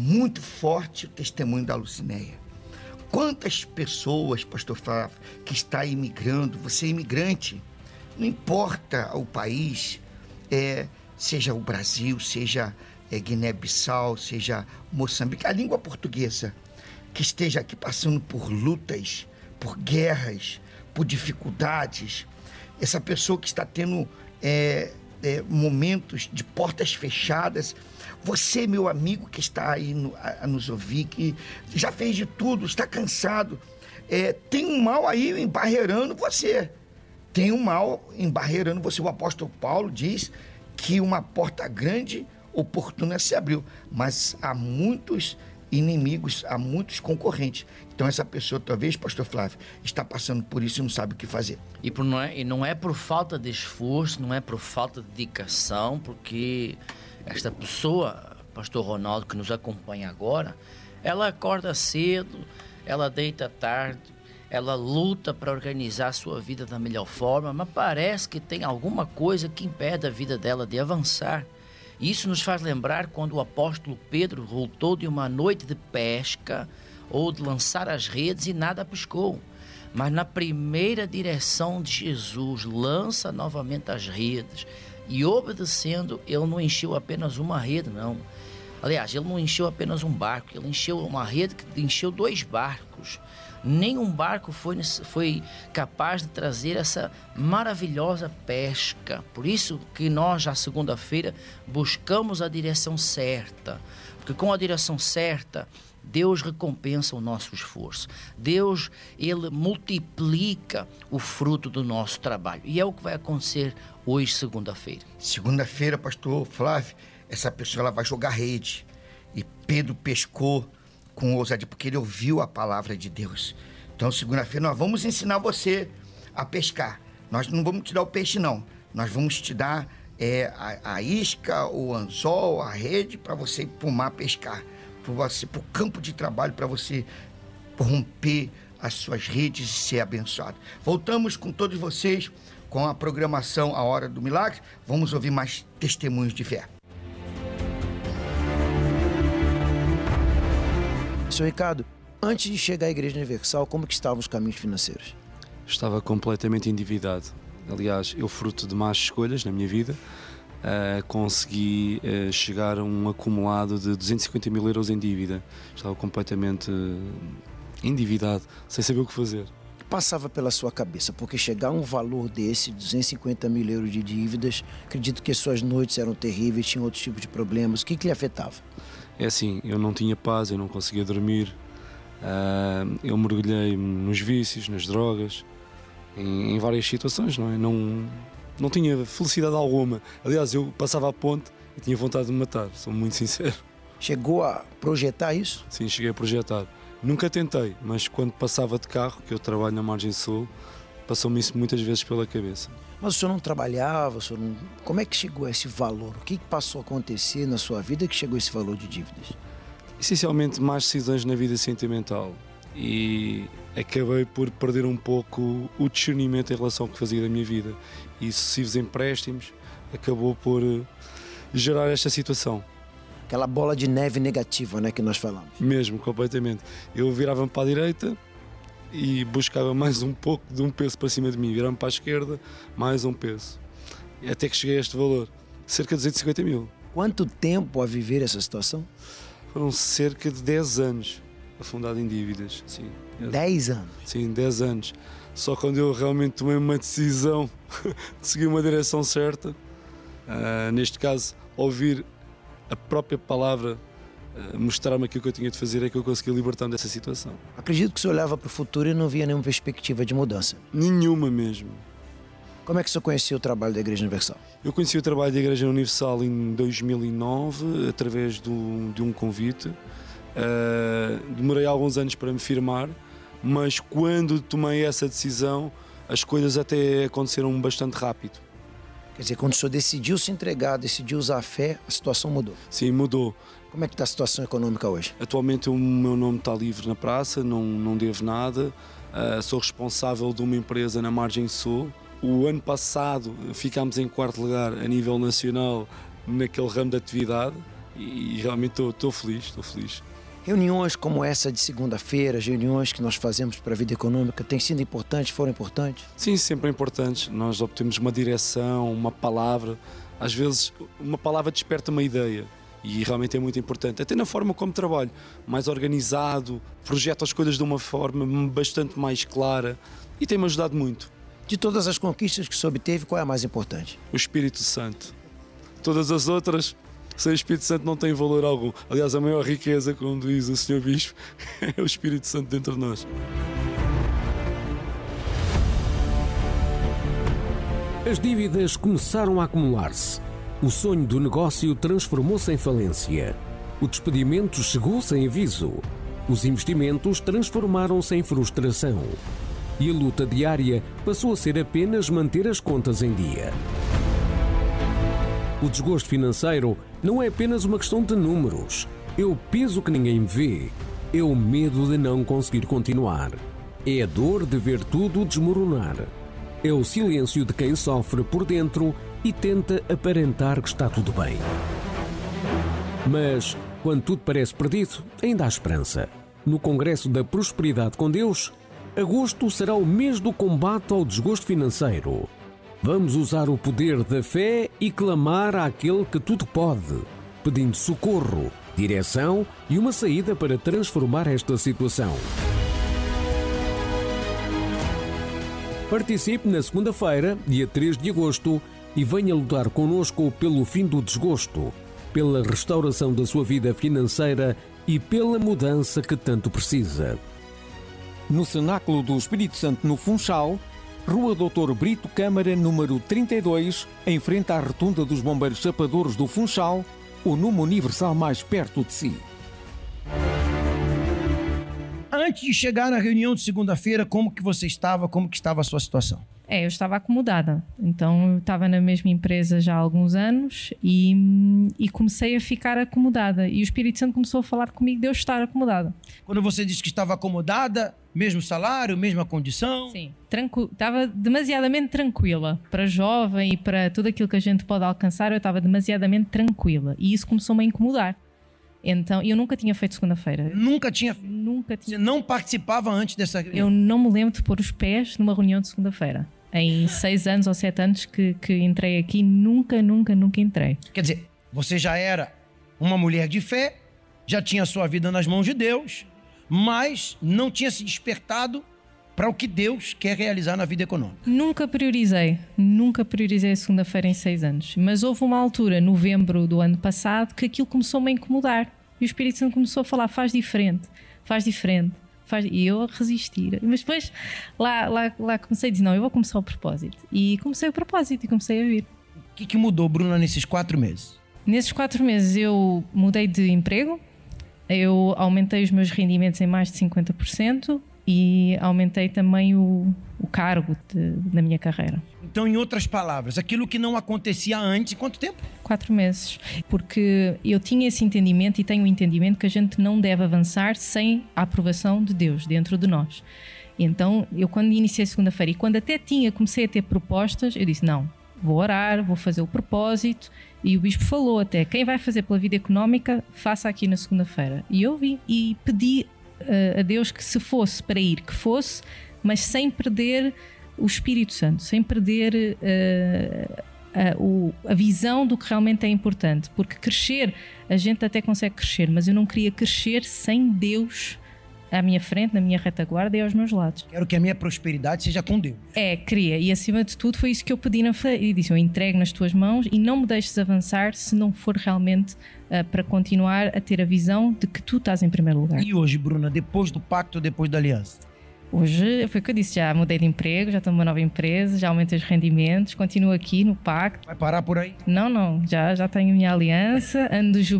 muito forte o testemunho da Lucinéia. Quantas pessoas, pastor Flávio, que está imigrando, você é imigrante, não importa o país, seja o Brasil, seja Guiné-Bissau, seja Moçambique, a língua portuguesa, que esteja aqui passando por lutas, por guerras, por dificuldades, essa pessoa que está tendo momentos de portas fechadas, você, meu amigo que está aí a nos ouvir, que já fez de tudo, está cansado, tem um mal aí embarreirando você, o apóstolo Paulo diz que uma porta grande, oportuna se abriu, mas há muitos inimigos, há muitos concorrentes. Então essa pessoa, talvez, pastor Flávio, está passando por isso e não sabe o que fazer. E não é por falta de esforço, não é por falta de dedicação, porque esta pessoa, pastor Ronaldo, que nos acompanha agora, ela acorda cedo, ela deita tarde, ela luta para organizar a sua vida da melhor forma, mas parece que tem alguma coisa que impede a vida dela de avançar. Isso nos faz lembrar quando o apóstolo Pedro voltou de uma noite de pesca ou de lançar as redes e nada pescou. Mas na primeira direção de Jesus, lança novamente as redes e, obedecendo, ele não encheu apenas uma rede, não. Aliás, ele não encheu apenas um barco, ele encheu uma rede que encheu 2 barcos. Nenhum barco foi capaz de trazer essa maravilhosa pesca. Por isso que nós, já segunda-feira, buscamos a direção certa. Porque com a direção certa, Deus recompensa o nosso esforço. Deus, Ele multiplica o fruto do nosso trabalho. E é o que vai acontecer hoje, segunda-feira. Segunda-feira, pastor Flávio, essa pessoa ela vai jogar rede. E Pedro pescou com ousadia, porque ele ouviu a palavra de Deus. Então, segunda-feira, nós vamos ensinar você a pescar. Nós não vamos te dar o peixe, não. Nós vamos te dar a isca, o anzol, a rede, para você ir para o mar pescar. Para o campo de trabalho, para você romper as suas redes e ser abençoado. Voltamos com todos vocês com a programação A Hora do Milagre. Vamos ouvir mais testemunhos de fé. Senhor Ricardo, antes de chegar à Igreja Universal, como que estavam os caminhos financeiros? Estava completamente endividado. Aliás, eu, fruto de más escolhas na minha vida, consegui chegar a um acumulado de 250 mil euros em dívida. Estava completamente endividado, sem saber o que fazer. O que passava pela sua cabeça? Porque chegar a um valor desse, 250 mil euros de dívidas, acredito que as suas noites eram terríveis, tinham outros tipos de problemas. O que lhe afetava? É assim, eu não tinha paz, eu não conseguia dormir, eu mergulhei nos vícios, nas drogas, em várias situações, não é? Não tinha felicidade alguma. Aliás, eu passava a ponte e tinha vontade de me matar, sou muito sincero. Chegou a projetar isso? Sim, cheguei a projetar. Nunca tentei, mas quando passava de carro, que eu trabalho na Margem Sul, passou-me isso muitas vezes pela cabeça. Mas o senhor não trabalhava, o senhor não... Como é que chegou a esse valor? O que passou a acontecer na sua vida que chegou a esse valor de dívidas? Essencialmente, más decisões na vida sentimental. E acabei por perder um pouco o discernimento em relação ao que fazia da minha vida. E sucessivos empréstimos acabou por gerar esta situação. Aquela bola de neve negativa, né, que nós falamos. Mesmo, completamente. Eu virava-me para a direita e buscava mais um pouco de um peso para cima de mim. Virava-me para a esquerda, mais um peso. E até que cheguei a este valor, cerca de 250 mil. Quanto tempo a viver essa situação? Foram cerca de 10 anos afundado em dívidas. Sim. 10 anos? Sim, 10 anos. Só quando eu realmente tomei uma decisão de seguir uma direção certa, neste caso, ouvir a própria palavra mostrar-me aquilo que eu tinha de fazer, é que eu consegui libertar-me dessa situação. Acredito que o senhor olhava para o futuro e não via nenhuma perspectiva de mudança. Nenhuma mesmo. Como é que o senhor conhecia o trabalho da Igreja Universal? Eu conheci o trabalho da Igreja Universal em 2009, através de um convite. Demorei alguns anos para me firmar, mas quando tomei essa decisão, as coisas até aconteceram bastante rápido. Quer dizer, quando o senhor decidiu se entregar, decidiu usar a fé, a situação mudou? Sim, mudou. Como é que está a situação econômica hoje? Atualmente o meu nome está livre na praça, não devo nada. Sou responsável de uma empresa na Margem Sul. O ano passado ficámos em 4º lugar a nível nacional naquele ramo de atividade e realmente estou feliz. Reuniões como essa de segunda-feira, as reuniões que nós fazemos para a vida econômica, têm sido importantes, foram importantes? Sim, sempre importantes. Nós obtemos uma direção, uma palavra. Às vezes, uma palavra desperta uma ideia e realmente é muito importante. Até na forma como trabalho, mais organizado, projeto as coisas de uma forma bastante mais clara e tem-me ajudado muito. De todas as conquistas que se obteve, qual é a mais importante? O Espírito Santo. Todas as outras, sem o Espírito Santo, não tem valor algum. Aliás, a maior riqueza, como diz o Sr. Bispo, é o Espírito Santo dentro de nós. As dívidas começaram a acumular-se. O sonho do negócio transformou-se em falência. O despedimento chegou sem aviso. Os investimentos transformaram-se em frustração. E a luta diária passou a ser apenas manter as contas em dia. O desgosto financeiro não é apenas uma questão de números. É o peso que ninguém vê. É o medo de não conseguir continuar. É a dor de ver tudo desmoronar. É o silêncio de quem sofre por dentro e tenta aparentar que está tudo bem. Mas, quando tudo parece perdido, ainda há esperança. No Congresso da Prosperidade com Deus, agosto será o mês do combate ao desgosto financeiro. Vamos usar o poder da fé e clamar àquele que tudo pode, pedindo socorro, direção e uma saída para transformar esta situação. Participe na segunda-feira, dia 3 de agosto, e venha lutar connosco pelo fim do desgosto, pela restauração da sua vida financeira e pela mudança que tanto precisa. No Cenáculo do Espírito Santo, no Funchal, Rua Dr. Brito Câmara, número 32, em frente à Rotunda dos Bombeiros Chapadores do Funchal, o número universal mais perto de si. Antes de chegar na reunião de segunda-feira, como que você estava, como que estava a sua situação? Eu estava acomodada, então eu estava na mesma empresa já há alguns anos e comecei a ficar acomodada e o Espírito Santo começou a falar comigo de eu estar acomodada. Quando você disse que estava acomodada, mesmo salário, mesma condição? Sim, estava demasiadamente tranquila, para jovem e para tudo aquilo que a gente pode alcançar, eu estava demasiadamente tranquila e isso começou-me a incomodar. Então, eu nunca tinha feito segunda-feira. Nunca tinha? Nunca tinha. Você não participava antes dessa reunião? Eu não me lembro de pôr os pés numa reunião de segunda-feira. Em 6 anos ou 7 anos que entrei aqui, nunca entrei. Quer dizer, você já era uma mulher de fé, já tinha a sua vida nas mãos de Deus, mas não tinha se despertado para o que Deus quer realizar na vida econômica. Nunca priorizei a segunda-feira em 6 anos. Mas houve uma altura, novembro do ano passado, que aquilo começou-me a incomodar. E o Espírito Santo começou a falar, faz diferente. E eu a resistir. Mas depois lá comecei a dizer, não, eu vou começar o propósito. E comecei o propósito e comecei a vir. O que mudou, Bruna, nesses 4 meses? Nesses 4 meses eu mudei de emprego, eu aumentei os meus rendimentos em mais de 50%, e aumentei também o cargo da minha carreira. Então, em outras palavras, aquilo que não acontecia antes, quanto tempo? 4 meses. Porque eu tinha esse entendimento e tenho o entendimento que a gente não deve avançar sem a aprovação de Deus dentro de nós. Então, eu quando iniciei segunda-feira e quando até comecei a ter propostas, eu disse, não, vou orar, vou fazer o propósito. E o Bispo falou até, quem vai fazer pela vida económica, faça aqui na segunda-feira. E eu vi e pedi a Deus que se fosse para ir, que fosse, mas sem perder o Espírito Santo, sem perder a visão do que realmente é importante, porque crescer, a gente até consegue crescer, mas eu não queria crescer sem Deus à minha frente, na minha retaguarda e aos meus lados. Quero que a minha prosperidade seja com Deus. Queria, e acima de tudo foi isso que eu pedi na fé, e disse, eu entrego nas tuas mãos e não me deixes avançar se não for realmente para continuar a ter a visão de que tu estás em primeiro lugar. E hoje, Bruna, depois do pacto, depois da aliança? Hoje, foi o que eu disse, já mudei de emprego, já estou numa nova empresa, já aumentei os rendimentos, continuo aqui no pacto. Vai parar por aí? Não, já tenho a minha aliança, ando